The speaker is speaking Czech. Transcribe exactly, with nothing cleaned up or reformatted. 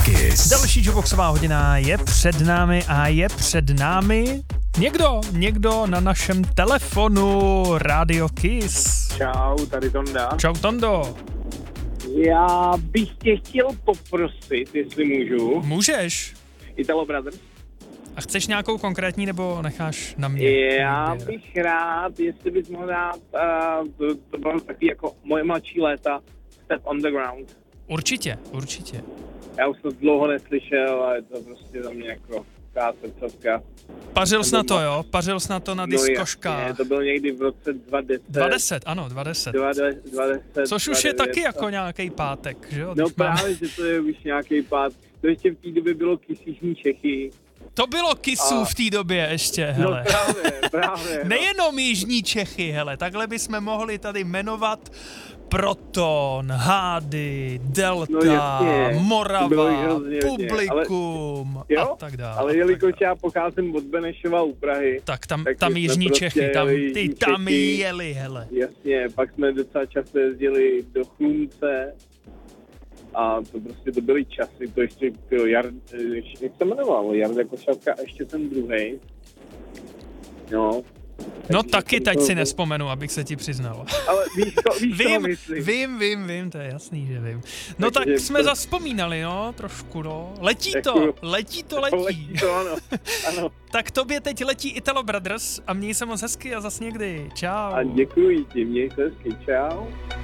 Kiss. Další Jukeboxová hodina je před námi a je před námi někdo, někdo na našem telefonu Radio Kiss. Čau, tady Tonda. Čau Tondo. Já bych tě chtěl poprosit, jestli můžu. Můžeš. Italo Brothers. A chceš nějakou konkrétní, nebo necháš na mě? Já bych rád, jestli bys mohl dát, uh, to, to bylo takový jako moje mladší léta, Step on the Ground. Určitě, určitě. Já už jsem to dlouho neslyšel a je to prostě za mě jako taková srdcovka. Pařil jsi na to, jo? Pařil jsi na to na diskoškách. No, to bylo někdy v roce dva tisíce deset. dvacet deset, ano, dvacet deset. dvacet deset. Což už je taky jako nějaký pátek, že jo? No Když právě, máme... že to je už nějaký pád. To ještě v té době bylo Kiss Jižní Čechy. To bylo Kissu A... v té době ještě, hele. No právě, právě. No. Nejenom Jižní Čechy, hele, takhle bychom mohli tady jmenovat Proton, Hády, Delta, no, jasně, Morava, Publikum ale, jo, a tak dále. Ale jelikož já pocházím od Benešova u Prahy, tak tam, tak tam Jižní prostě Čechy, tam, ty tam Čechy, jeli, hele. Jasně, pak jsme docela často jezdili do Chlumce a to prostě to byly časy, to ještě, jo, Jar, jak se jmenoval, Jarda Košavka a ještě ten druhej. No. No taky teď si nespomenu, abych se ti přiznal. Ale víš to, víš vím, to myslím. Vím, vím, vím, to je jasný, že vím. No tak, Takže tak jsme to... zavzpomínali, no, trošku, no. Letí tak to, letí to, letí. letí to, ano, ano. Tak tobě teď letí Italo Brothers a měj se moc hezky a zas někdy. Čau. A děkuji ti, měj se hezky, čau.